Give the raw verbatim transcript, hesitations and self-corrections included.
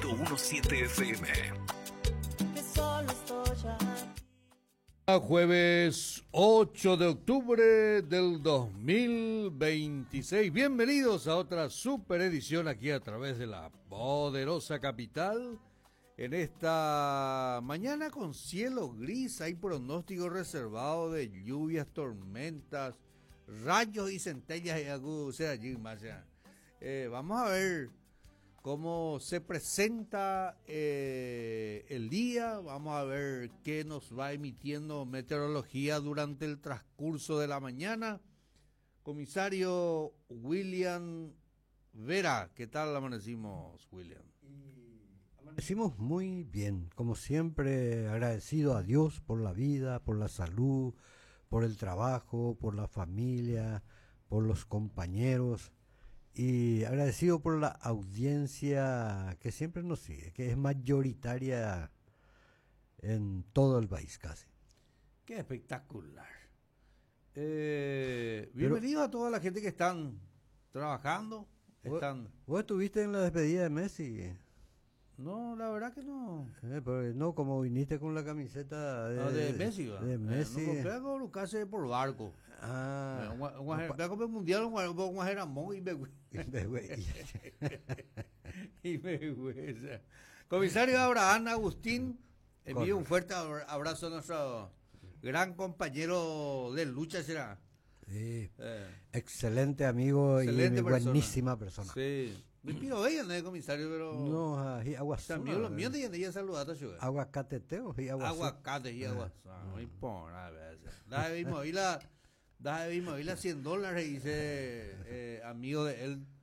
ciento uno punto siete F M. Que solo estoy aquí. Jueves ocho de octubre del dos mil veintiséis. Bienvenidos a otra super edición aquí a través de la poderosa capital. En esta mañana con cielo gris hay pronóstico reservado de lluvias, tormentas, rayos y centellas y algo, o sea, allí más allá. Eh, vamos a ver cómo se presenta eh, el día, vamos a ver qué nos va emitiendo meteorología durante el transcurso de la mañana. Comisario William Vera, ¿qué tal amanecimos, William? Amanecimos muy bien, como siempre, agradecido a Dios por la vida, por la salud, por el trabajo, por la familia, por los compañeros. Y agradecido por la audiencia que siempre nos sigue, que es mayoritaria en todo el país casi. ¡Qué espectacular! Eh, bienvenido a toda la gente que están trabajando. Están... ¿Vos, vos estuviste en la despedida de Messi? No, la verdad que no. Eh, pero no, como viniste con la camiseta de, no, de Messi. ¿Va? De Messi. Eh, no compré Lucase por barco. Ah. Voy a comer mundial, voy a hacer amor y me y me huesa. Comisario Abraham Agustín, envío un fuerte abrazo a nuestro gran compañero de lucha, será. Sí. Eh. Excelente amigo Excelente y persona. buenísima persona. Sí. Me pido ella, ¿no, comisario? Pero... No, ahí agua también los míos de ella saludata, yo. Aguacateteo y agua Aguacate y agua. No importa, a veces. Deja de mismo, y la... Deja de mismo, y la cien dólares, dice eh, amigo de él.